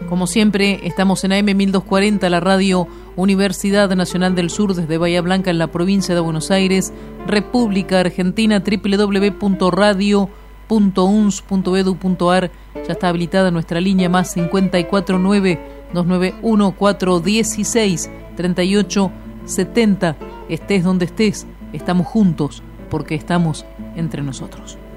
Como siempre, estamos en AM 1240, la radio Universidad Nacional del Sur, desde Bahía Blanca, en la provincia de Buenos Aires, República Argentina, www.radio.uns.edu.ar. Ya está habilitada nuestra línea más 549-291-416-3870. Estés donde estés, estamos juntos porque estamos entre nosotros.